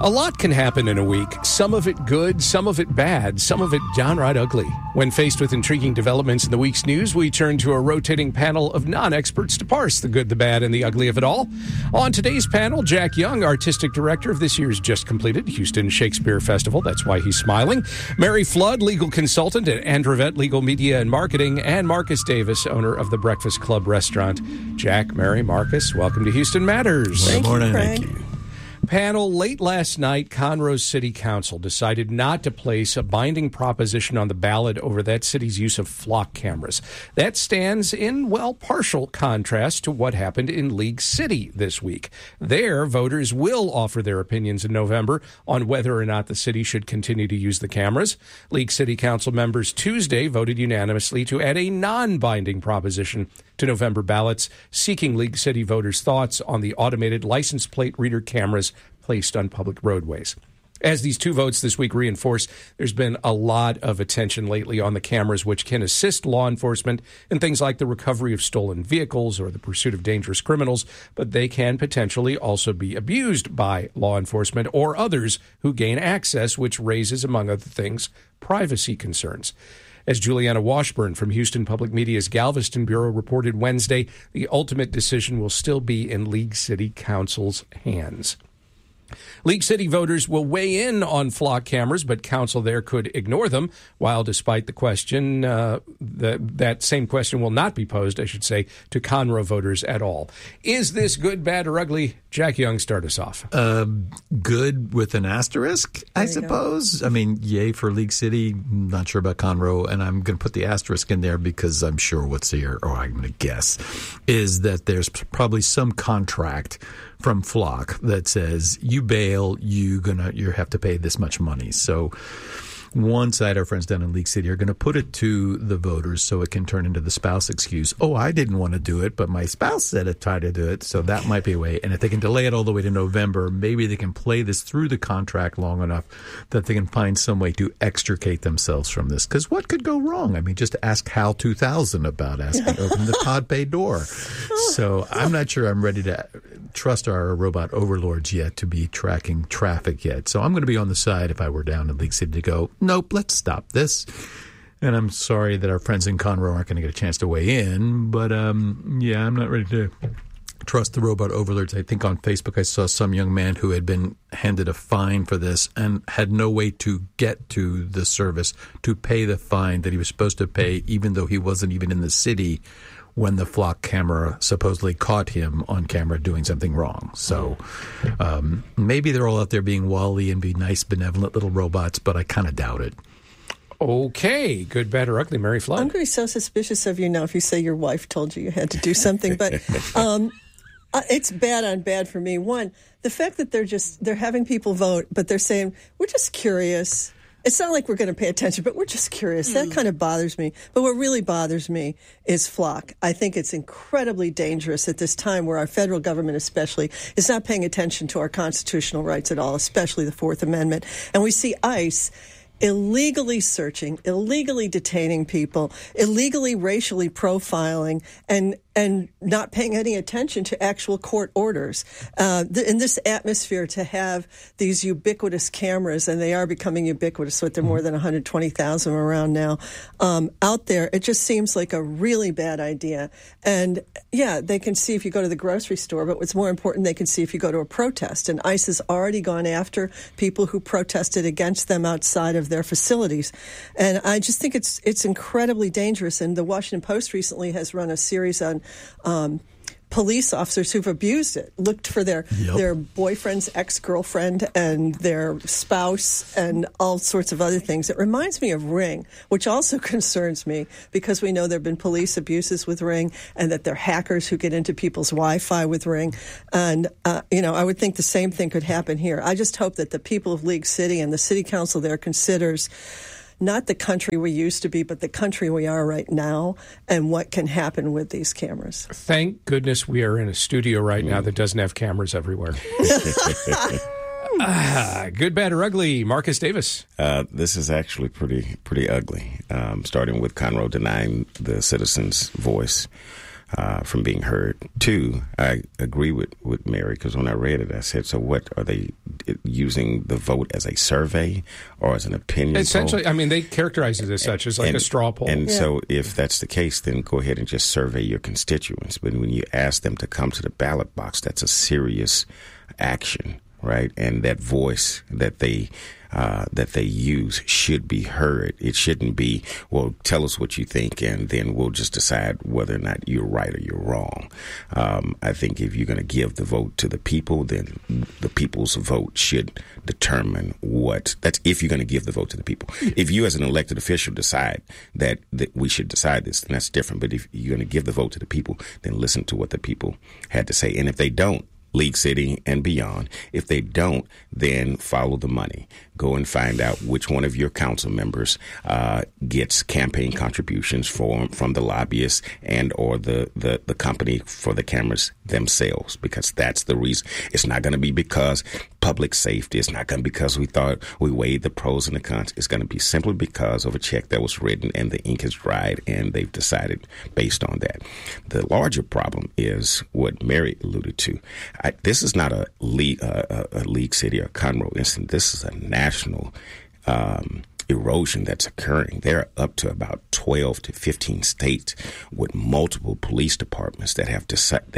A lot can happen in a week, some of it good, some of it bad, some of it downright ugly. When faced with intriguing developments in the week's news, we turn to a rotating panel of non-experts to parse the good, the bad, and the ugly of it all. On today's panel, Jack Young, artistic director of this year's just completed Houston Shakespeare Festival. That's why he's smiling. Mary Flood, legal consultant at Andrevet Legal Media and Marketing, and Marcus Davis, owner of the Breakfast Club restaurant. Jack, Mary, Marcus, welcome to Houston Matters. Good morning. Thank Thank you. Panel, late last night, Conroe City Council decided not to place a binding proposition on the ballot over that city's use of flock cameras. That stands in, partial contrast to what happened in League City this week. There, voters will offer their opinions in November on whether or not the city should continue to use the cameras. League City Council members Tuesday voted unanimously to add a non-binding proposition to November ballots, seeking League City voters' thoughts on the automated license plate reader cameras placed on public roadways. As these two votes this week reinforce, there's been a lot of attention lately on the cameras which can assist law enforcement in things like the recovery of stolen vehicles or the pursuit of dangerous criminals, but they can potentially also be abused by law enforcement or others who gain access, which raises, among other things, privacy concerns. As Juliana Washburn from Houston Public Media's Galveston Bureau reported Wednesday, the ultimate decision will still be in League City Council's hands. League City voters will weigh in on flock cameras, but council there could ignore them, while despite the question, that same question will not be posed, I should say, to Conroe voters at all. Is this good, bad, or ugly? Jack Young, start us off. Good with an asterisk, I suppose. I mean, yay for League City. Not sure about Conroe, and I'm going to put the asterisk in there because I'm sure what's here, or I'm going to guess, is that there's probably some contract from Flock that says you bail, you have to pay this much money. So one side, our friends down in League City are going to put it to the voters so it can turn into the spouse excuse. Oh, I didn't want to do it, but my spouse said it tried to do it, so that might be a way. And if they can delay it all the way to November, maybe they can play this through the contract long enough that they can find some way to extricate themselves from this. Because what could go wrong? I mean, just ask Hal 2000 about asking open the pod bay door. So I'm not sure I'm ready to trust our robot overlords yet to be tracking traffic yet. So I'm going to be on the side, if I were down in League City, to go, nope, let's stop this. And I'm sorry that our friends in Conroe aren't going to get a chance to weigh in, but I'm not ready to trust the robot overlords. I think on Facebook I saw some young man who had been handed a fine for this and had no way to get to the service to pay the fine that he was supposed to pay, even though he wasn't even in the city when the flock camera supposedly caught him on camera doing something wrong. So maybe they're all out there being Wall-E and be nice, benevolent little robots, but I kind of doubt it. Okay, good, bad, or ugly, Mary Flood. I'm going to be so suspicious of you now if you say your wife told you had to do something, but it's bad on bad for me. One, the fact that they're having people vote, but they're saying, we're just curious. It's not like we're going to pay attention, but we're just curious. That kind of bothers me. But what really bothers me is Flock. I think it's incredibly dangerous at this time where our federal government especially is not paying attention to our constitutional rights at all, especially the Fourth Amendment. And we see ICE illegally searching, illegally detaining people, illegally racially profiling, and not paying any attention to actual court orders. In this atmosphere, to have these ubiquitous cameras, and they are becoming ubiquitous, with there are more than 120,000 around now, out there, it just seems like a really bad idea. And, yeah, they can see if you go to the grocery store, but what's more important, they can see if you go to a protest. And ICE has already gone after people who protested against them outside of their facilities. And I just think it's incredibly dangerous. And the Washington Post recently has run a series on police officers who've abused it, looked for their boyfriend's ex-girlfriend and their spouse and all sorts of other things. It reminds me of Ring, which also concerns me because we know there have been police abuses with Ring and that there are hackers who get into people's Wi-Fi with Ring. And, I would think the same thing could happen here. I just hope that the people of League City and the city council there considers not the country we used to be, but the country we are right now and what can happen with these cameras. Thank goodness we are in a studio right now that doesn't have cameras everywhere. Good, bad, or ugly, Marcus Davis. This is actually pretty ugly, starting with Conroe denying the citizens' voice from being heard. Two, I agree with Mary, because when I read it, I said, so what, are they using the vote as a survey or as an opinion Essentially, poll. I mean, they characterize it as such, as like a straw poll. And so if that's the case, then go ahead and just survey your constituents. But when you ask them to come to the ballot box, that's a serious action, right? And that voice that they use should be heard. It shouldn't be, well, tell us what you think, and then we'll just decide whether or not you're right or you're wrong. I think if you're going to give the vote to the people, then the people's vote should determine that's if you're going to give the vote to the people. If you as an elected official decide that we should decide this, then that's different. But if you're going to give the vote to the people, then listen to what the people had to say. And if they don't, League City and beyond. If they don't, then follow the money. Go and find out which one of your council members gets campaign contributions from the lobbyists and or the company for the cameras themselves, because that's the reason. It's not going to be because public safety. It's not going to be because we thought we weighed the pros and the cons. It's going to be simply because of a check that was written and the ink is dried, and they've decided based on that. The larger problem is what Mary alluded to. This is not a League City or Conroe incident. This is a national erosion that's occurring. There are up to about 12 to 15 states with multiple police departments that have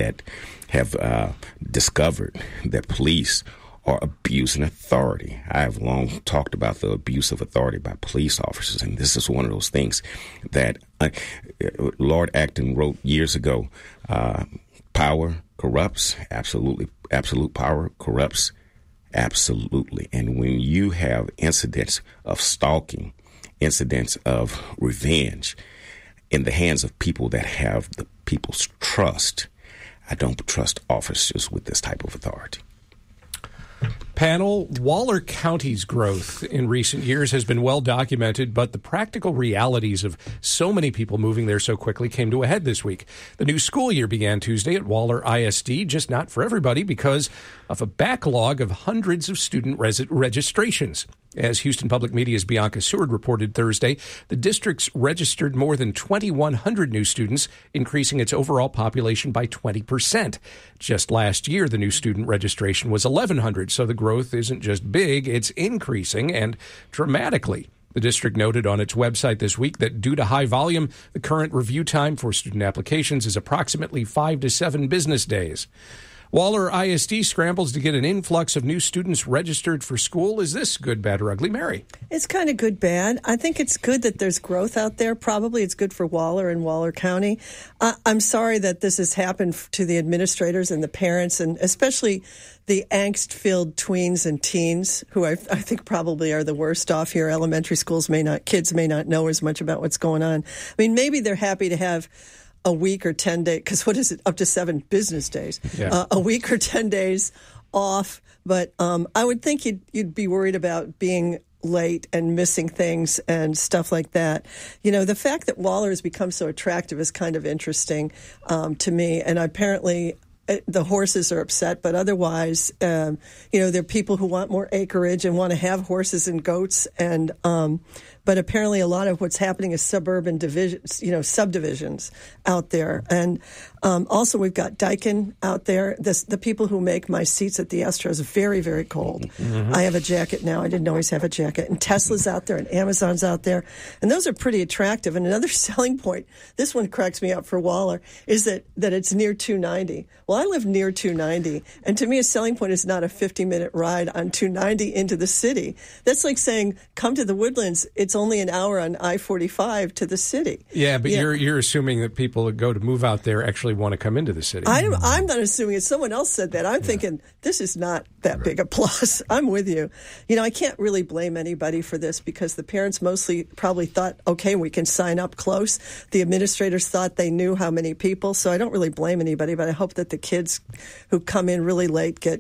discovered that police are abusing authority. I have long talked about the abuse of authority by police officers, and this is one of those things that Lord Acton wrote years ago. Power corrupts, absolutely. Absolute power corrupts, absolutely. And when you have incidents of stalking, incidents of revenge in the hands of people that have the people's trust, I don't trust officers with this type of authority. Panel, Waller County's growth in recent years has been well documented, but the practical realities of so many people moving there so quickly came to a head this week. The new school year began Tuesday at Waller ISD, just not for everybody because of a backlog of hundreds of student registrations. As Houston Public Media's Bianca Seward reported Thursday, the district's registered more than 2,100 new students, increasing its overall population by 20%. Just last year, the new student registration was 1,100, so the growth isn't just big, it's increasing and dramatically. The district noted on its website this week that due to high volume, the current review time for student applications is approximately 5 to 7 business days. Waller ISD scrambles to get an influx of new students registered for school. Is this good, bad, or ugly, Mary? It's kind of good, bad. I think it's good that there's growth out there. Probably it's good for Waller and Waller County. I'm sorry that this has happened to the administrators and the parents, and especially the angst-filled tweens and teens, who I think probably are the worst off here. Elementary schools kids may not know as much about what's going on. I mean, maybe they're happy to have a week or 10 days, because what is it, up to 7 business days, a week or 10 days off. But I would think you'd be worried about being late and missing things and stuff like that. You know, the fact that Waller has become so attractive is kind of interesting to me. And apparently the horses are upset, but otherwise, there are people who want more acreage and want to have horses and goats, and but apparently a lot of what's happening is suburban subdivisions out there. And also we've got Daikin out there. The people who make my seats at the Astros very, very cold. Mm-hmm. I have a jacket now. I didn't always have a jacket. And Tesla's out there and Amazon's out there. And those are pretty attractive. And another selling point, this one cracks me up for Waller, is that it's near 290. Well, I live near 290. And to me, a selling point is not a 50-minute ride on 290 into the city. That's like saying, come to the Woodlands. It's only an hour on I-45 to the city. Yeah, but you're assuming that people that go to move out there actually want to come into the city. I'm not assuming it. Someone else said that. I'm thinking this is not that big a plus. I'm with you. I can't really blame anybody for this because the parents mostly probably thought, okay, we can sign up close. The administrators thought they knew how many people, so I don't really blame anybody, but I hope that the kids who come in really late get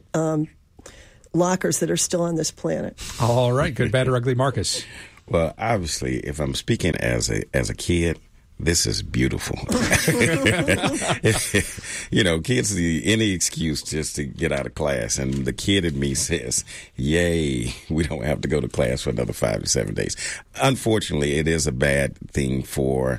lockers that are still on this planet. All right. Good, bad, or ugly, Marcus? Well, obviously, if I'm speaking as a kid, this is beautiful. You know, kids need any excuse just to get out of class. And the kid in me says, yay, we don't have to go to class for another 5 to 7 days. Unfortunately, it is a bad thing for,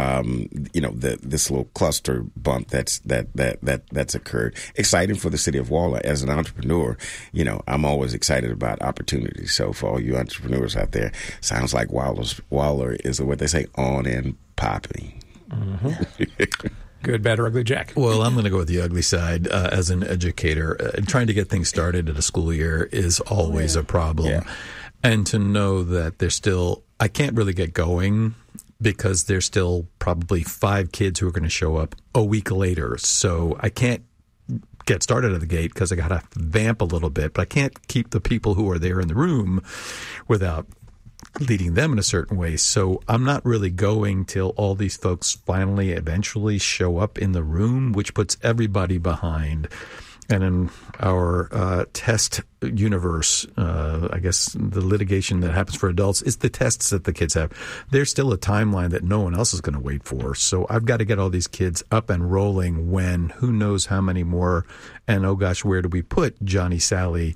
this little cluster bump that's occurred. Exciting for the city of Waller. As an entrepreneur, you know, I'm always excited about opportunities. So for all you entrepreneurs out there, sounds like Waller is what they say, on and popping. Mm-hmm. Good, bad, or ugly, Jack? Well, I'm going to go with the ugly side. As an educator, trying to get things started at a school year is always a problem. Yeah. And to know that there's still, I can't really get going because there's still probably 5 kids who are going to show up a week later. So I can't get started at the gate because I got to vamp a little bit, but I can't keep the people who are there in the room without leading them in a certain way. So I'm not really going till all these folks finally eventually show up in the room, which puts everybody behind. And in our test universe, I guess the litigation that happens for adults is the tests that the kids have. There's still a timeline that no one else is going to wait for. So I've got to get all these kids up and rolling when who knows how many more. And oh gosh, where do we put Johnny, Sally,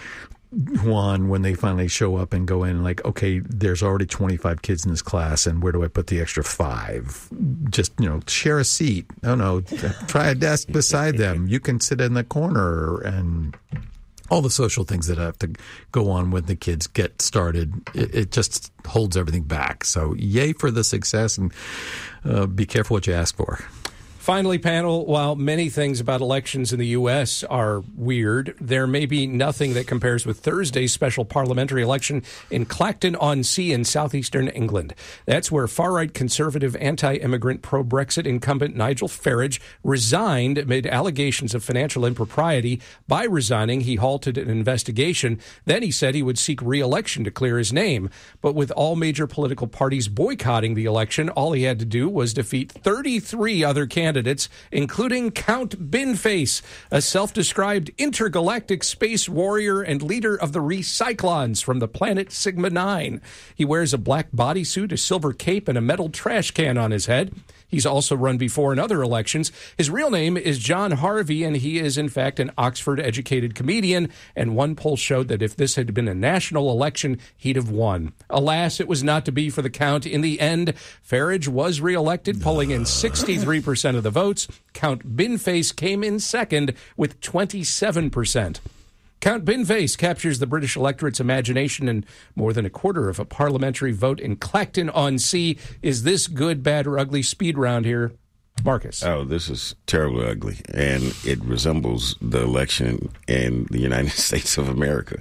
Juan when they finally show up and go in like, okay, there's already 25 kids in this class, and where do I put the extra 5? Just, share a seat. Oh, no, try a desk beside them. You can sit in the corner, and all the social things that have to go on when the kids get started. It just holds everything back. So yay for the success, and be careful what you ask for. Finally, panel, while many things about elections in the U.S. are weird, there may be nothing that compares with Thursday's special parliamentary election in Clacton-on-Sea in southeastern England. That's where far-right conservative anti-immigrant pro-Brexit incumbent Nigel Farage resigned amid allegations of financial impropriety. By resigning, he halted an investigation. Then he said he would seek re-election to clear his name. But with all major political parties boycotting the election, all he had to do was defeat 33 other candidates, including Count Binface, a self-described intergalactic space warrior and leader of the Recyclons from the planet Sigma-9. He wears a black bodysuit, a silver cape, and a metal trash can on his head. He's also run before in other elections. His real name is John Harvey, and he is, in fact, an Oxford-educated comedian. And one poll showed that if this had been a national election, he'd have won. Alas, it was not to be for the Count. In the end, Farage was reelected, pulling in 63% of the votes. Count Binface came in second with 27%. Count Binface captures the British electorate's imagination in more than a quarter of a parliamentary vote in Clacton-on-Sea. Is this good, bad, or ugly? Speed round here. Marcus. Oh, this is terribly ugly, and it resembles the election in the United States of America.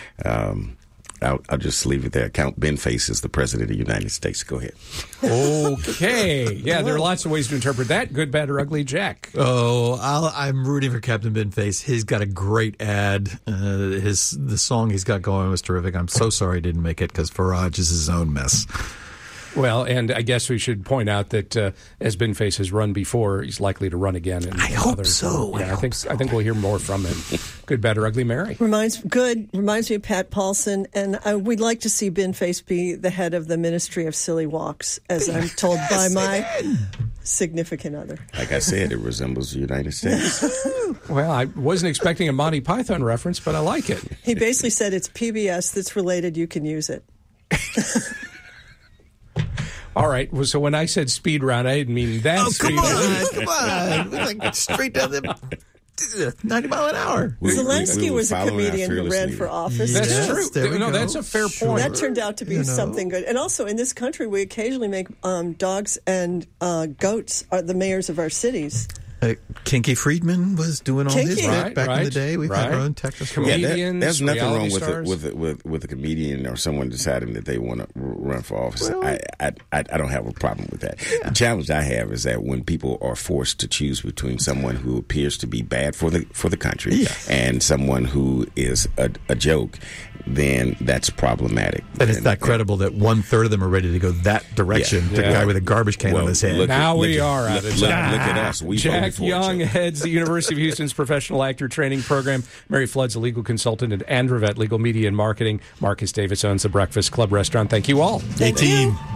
I'll just leave it there. Count Binface is the president of the United States. Go ahead. Okay. Yeah, there are lots of ways to interpret that. Good, bad, or ugly, Jack. Oh, I'm rooting for Captain Binface. He's got a great ad. The song he's got going was terrific. I'm so sorry he didn't make it because Farage is his own mess. Well, and I guess we should point out that as Binface has run before, he's likely to run again. I hope so. Yeah, I think we'll hear more from him. Good, bad, or ugly, Mary? Reminds me of Pat Paulson, and we'd like to see Binface be the head of the Ministry of Silly Walks, as I'm told by my significant other. Like I said, it resembles the United States. Well, I wasn't expecting a Monty Python reference, but I like it. He basically said it's PBS that's related, you can use it. All right. Well, so when I said speed round, I didn't mean that speed round. Come on. Like straight down the 90 mile an hour. Zelensky was a comedian who ran for office. That's true. That's a fair point. That turned out to be something good. And also, in this country, we occasionally make dogs and goats are the mayors of our cities. Kinky Friedman was doing all his back in the day. We've had our own Texas comedians. There's nothing wrong with a comedian or someone deciding that they want to run for office. Well, I don't have a problem with that. Yeah. The challenge I have is that when people are forced to choose between someone who appears to be bad for the country and someone who is a joke, then that's problematic. And it's not credible that 1/3 of them are ready to go that direction. The guy with a garbage can on his head. Look at us. Jack Young heads the University of Houston's Professional Actor Training Program. Mary Flood's a legal consultant at Androvet Legal Media and Marketing. Marcus Davis owns the Breakfast Club restaurant. Thank you all. Hey, team.